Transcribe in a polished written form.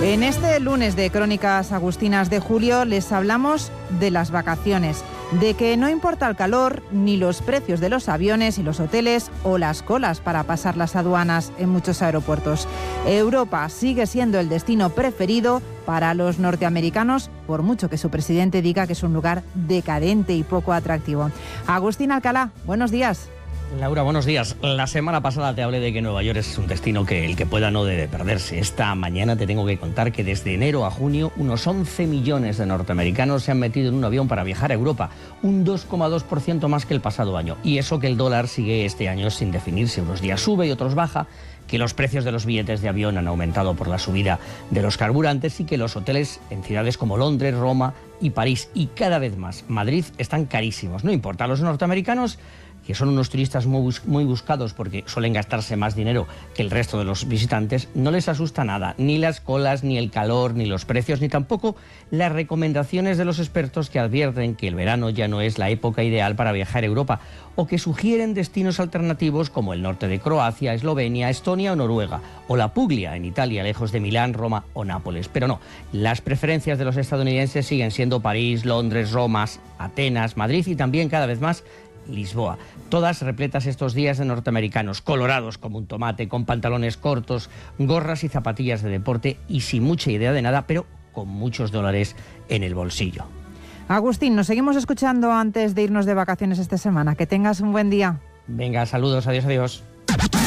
En este lunes de Crónicas Agustinas de julio les hablamos de las vacaciones, de que no importa el calor, ni los precios de los aviones y los hoteles o las colas para pasar las aduanas en muchos aeropuertos. Europa sigue siendo el destino preferido para los norteamericanos, por mucho que su presidente diga que es un lugar decadente y poco atractivo. Agustín Alcalá, buenos días. Laura, buenos días. La semana pasada te hablé de que Nueva York es un destino que el que pueda no debe perderse. Esta mañana te tengo que contar que desde enero a junio unos 11 millones de norteamericanos se han metido en un avión para viajar a Europa, un 2,2% más que el pasado año. Y eso que el dólar sigue este año sin definirse. Unos días sube y otros baja, que los precios de los billetes de avión han aumentado por la subida de los carburantes y que los hoteles en ciudades como Londres, Roma y París y cada vez más Madrid están carísimos. No importa, a los norteamericanos, que son unos turistas muy buscados porque suelen gastarse más dinero que el resto de los visitantes, no les asusta nada, ni las colas, ni el calor, ni los precios, ni tampoco las recomendaciones de los expertos que advierten que el verano ya no es la época ideal para viajar a Europa, o que sugieren destinos alternativos como el norte de Croacia, Eslovenia, Estonia o Noruega, o la Puglia en Italia, lejos de Milán, Roma o Nápoles. Pero no, las preferencias de los estadounidenses siguen siendo París, Londres, Roma, Atenas, Madrid y también cada vez más Lisboa, todas repletas estos días de norteamericanos, colorados como un tomate, con pantalones cortos, gorras y zapatillas de deporte y sin mucha idea de nada, pero con muchos dólares en el bolsillo. Agustín, nos seguimos escuchando antes de irnos de vacaciones esta semana. Que tengas un buen día. Venga, saludos, adiós, adiós.